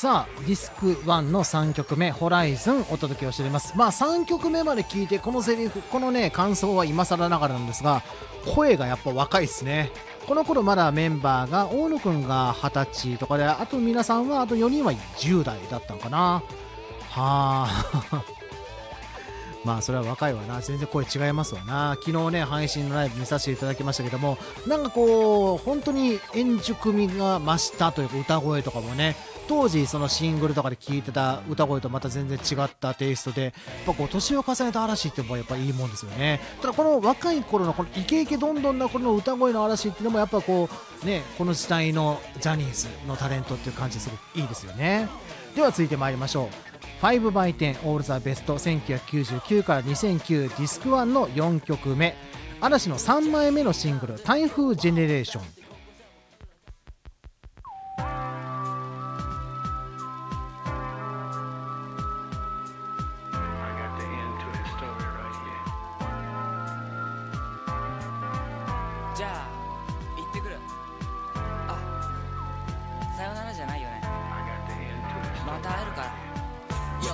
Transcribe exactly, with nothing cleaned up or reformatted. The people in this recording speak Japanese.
さあディスクワンのさんきょくめホライズンお届けをしております。まあさんきょくめまで聞いてこのセリフこのね感想は今更ながらなんですが、声がやっぱ若いですね。この頃まだメンバーが大野くんがはたちとかで、あと皆さんはあとよにんはじゅう代だったのかな。はあまあそれは若いわな。全然声違いますわな。昨日ね配信のライブ見させていただきましたけども、なんかこう本当に円熟味が増したというか、歌声とかもね当時そのシングルとかで聴いてた歌声とまた全然違ったテイストで、やっぱこう年を重ねた嵐ってもうやっぱいいもんですよね。ただこの若い頃のこのイケイケどんどんな頃の歌声の嵐っていうのもやっぱこうねこの時代のジャニーズのタレントっていう感じですごくいいですよね。では続いて参りましょう。ファイブバイテン All the Best せんきゅうひゃくきゅうじゅうきゅうからにせんきゅうディスクワンのよんきょくめ、嵐のさんまいめのシングル台風ジェネレーション。 じゃあ